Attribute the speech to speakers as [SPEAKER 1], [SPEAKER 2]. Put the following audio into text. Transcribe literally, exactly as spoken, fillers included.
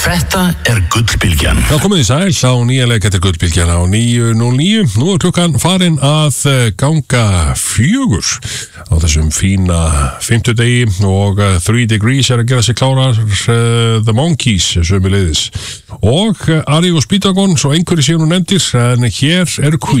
[SPEAKER 1] Þetta er Gullbylgjan.
[SPEAKER 2] Já, komið í sæl á nýja leik, þetta er Gullbylgjan á níu núll níu. Nú er klukkan farin að ganga fjögur á þessum fína fimmtudegi og uh, Three Degrees er að gera sig klárar, uh, The Monkees sömuleiðis og uh, Ari og Spítagon, svo einhverju séu nú nefndir, en hér er Queen.